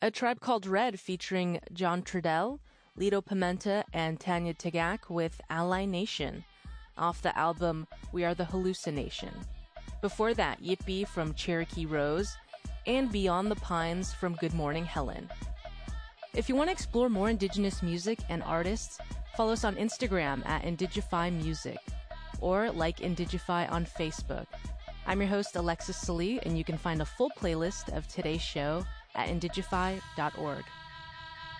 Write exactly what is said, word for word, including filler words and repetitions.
A Tribe Called Red featuring John Trudell, Lito Pimenta, and Tanya Tagaq with Ally Nation, off the album We Are the Hallucination. Before that, Yippee from Cherokee Rose, and Beyond the Pines from Good Morning Helen. If you want to explore more Indigenous music and artists, follow us on Instagram at Indigify Music, or like Indigify on Facebook. I'm your host, Alexis Salee, and you can find a full playlist of today's show at indigify dot org.